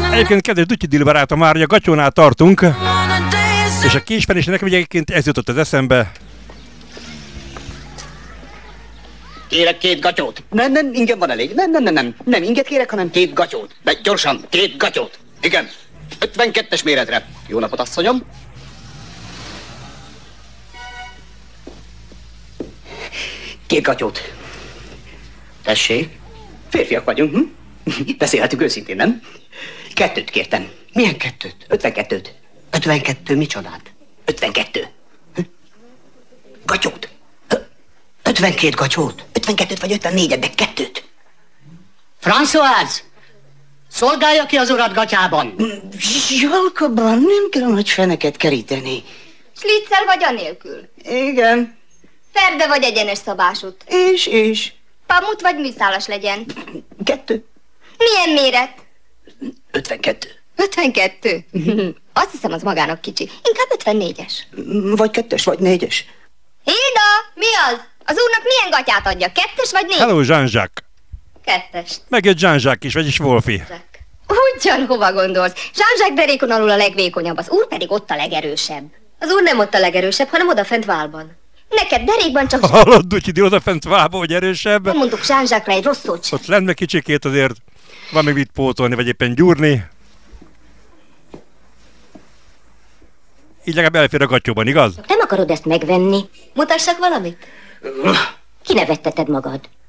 Egyébként kedves Dutyidil barátom, már a gatyónál tartunk, és a késpenés nekem egyébként ez jutott az eszembe. Kérek 2 gatyót. Nem, ingyen van elég. Nem inget kérek, hanem 2 gatyót. De gyorsan, 2 gatyót. Igen, 52-es méretre. Jó napot, asszonyom. Két gatyót. Tessék. Férfiak vagyunk, hm? Beszélhetünk őszintén, nem? 2 kértem. Milyen 2? 52-t. 52 micsodát? 52. Gatyót. 52 gatyót. 52-t vagy 54-et, de 2-t. Françoise! Szolgálja ki az urat gatyában! Jalkabban nem kell a nagy feneket keríteni. Slitzel vagy anélkül? Igen. Ferde vagy egyenes szabásút? És. Pamut vagy műszálas legyen? 2. Milyen méret? 52. 52? Azt hiszem, az magának kicsi. Inkább 54-es. Vagy 2-es, vagy 4-es. Hilda, mi az? Az úrnak milyen gatyát adja? 2-es vagy 4-es? Hello, Jean-Jacques. 2-es. Megjött Jean-Jacques is, vagyis Wolfi. Ugyan hova gondolsz? Jean-Jacques derékon alul a legvékonyabb, az úr pedig ott a legerősebb. Az úr nem ott a legerősebb, hanem odafent válban. Neked derékban csak... Hallod, Dutyidi, odafent válba, hogy erősebb? Nem mondok Jean-Jacques-ra egy rossz szót sem. Ott lenne kicsikét azért van még mit pótolni, vagy éppen gyúrni. Így legalább elfér a gatyóban, igaz? Nem akarod ezt megvenni? Mutassak valamit? Kinevetteted magad.